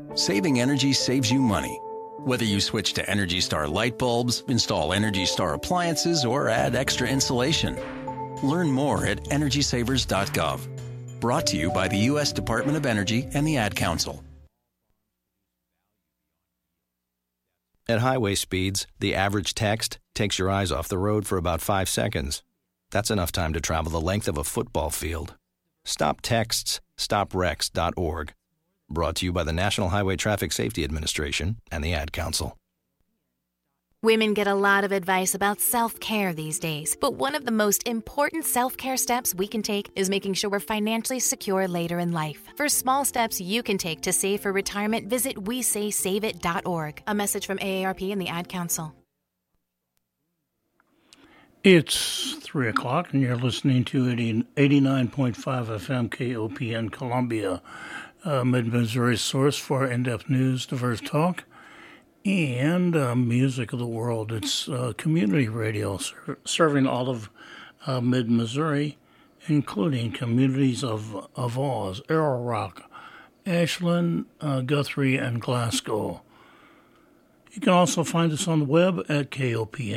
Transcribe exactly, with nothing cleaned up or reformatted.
Saving energy saves you money. Whether you switch to Energy Star light bulbs, install Energy Star appliances, or add extra insulation. Learn more at energy savers dot gov. Brought to you by the U S Department of Energy and the Ad Council. At highway speeds, the average text takes your eyes off the road for about five seconds. That's enough time to travel the length of a football field. Stop texts, stop wrecks dot org. Brought to you by the National Highway Traffic Safety Administration and the Ad Council. Women get a lot of advice about self-care these days, but one of the most important self-care steps we can take is making sure we're financially secure later in life. For small steps you can take to save for retirement, visit we say save it dot org. A message from A A R P and the Ad Council. It's three o'clock, and you're listening to eighty-nine point five F M K O P N Columbia, uh, Mid-Missouri's source for in-depth news, diverse talk, and uh, music of the world. It's uh, community radio ser- serving all of uh, Mid-Missouri, including communities of, of Oz, Arrow Rock, Ashland, uh, Guthrie, and Glasgow. You can also find us on the web at K O P N.